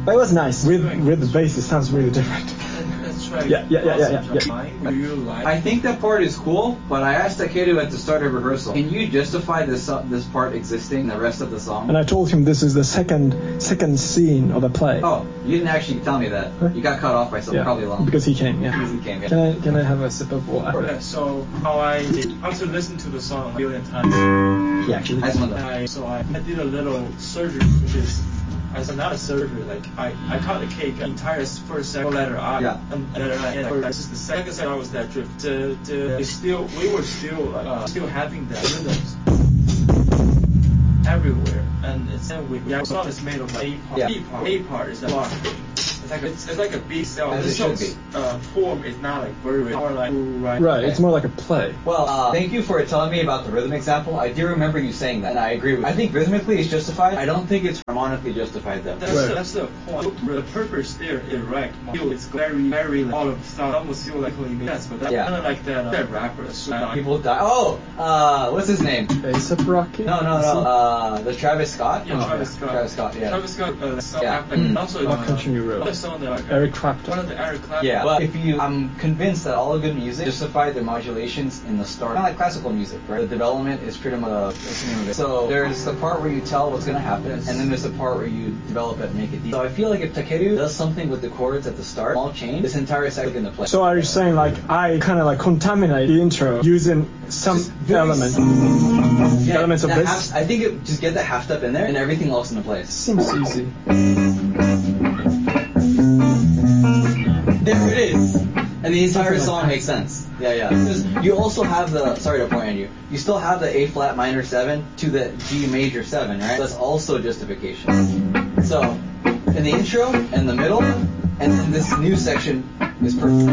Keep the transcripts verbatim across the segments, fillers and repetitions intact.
But it was nice. With with the bass, it sounds really different. That's right. Yeah, yeah, yeah, yeah, yeah. yeah. Do you like? I think that part is cool, but I asked Takeru at the start of rehearsal, can you justify this uh, this part existing in the rest of the song? And I told him this is the second second scene of the play. Oh, you didn't actually tell me that. Huh? You got cut off by something Yeah, probably long. because he came. Yeah. Because he came, yeah. Can I can I have a sip of water? Okay, so how I how to listen to the song a million times. He actually. I just want I, so I, I did a little surgery, which is I said not a surgery. Like I, I cut the cake entire first second letter I. Yeah. And letter I. And this is the second second I was that drift. To, to, it's still we were still like, uh, still having that rhythms everywhere, and it's then we the song is made of like A part. Yeah. B part. A part is a block. It's like a, it's, it's like a B cell. As This it should song's, be. Uh, form is not like very more like right. Right. It's more like a play. Well, uh, thank you for telling me about the rhythm example. I do remember you saying that, and I agree with you. I think rhythmically it's justified. I don't think it's harmonically justified, though. That's, Right. the, that's the point. The purpose there is right. It's very, very like all of the stuff. Almost feel like it makes sense, but that's Yeah. kind of like that, uh, that rapper. So, People die. Oh, uh, what's his name? A$AP Rocky? No, no, no. Uh, the Travis Scott. Yeah, Oh, Travis Scott. Travis Scott. Yeah. Travis Scott. Uh, song Yeah. after, Mm. also What uh, Country You Road? Another song that like, Eric Clapton. one of the Eric Clapton. Yeah, but if you, I'm convinced that all of good music justify the modulations in the start. Kind of like classical music, right? The development is pretty much uh, what's the name of it? So there's the part where you tell what's going to happen, and then there's the part where you develop it and make it deep. So I feel like if Takeru does something with the chords at the start, small change, this entire second in the play. So are you saying like I kind of like contaminate the intro using some very element, Yeah, elements of that this? half- I think it, just get the half step in there, and everything else in the place. Seems easy. There it is. And the entire song makes sense. Yeah, yeah. Because you also have the, sorry to point on you, you still have the A flat minor seven to the G major seven, right? That's also justification. So, in the intro, and the middle, and then this new section is perfect.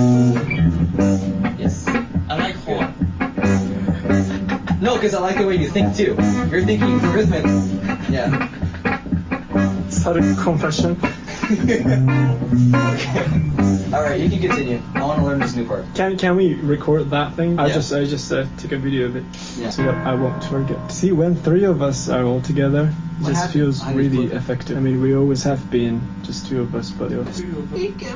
Yes. I like horn. No, because I like the way you think too. You're thinking rhythmic. Yeah. Sudden confession. All right, you can continue. I want to learn this new part. Can can we record that thing? I Yeah. just I just uh, take a video of it Yeah. so that I won't forget. See, when three of us are all together, it What just happened? feels How do you really put it? effective. I mean, we always have been just two of us, but it was Two of them.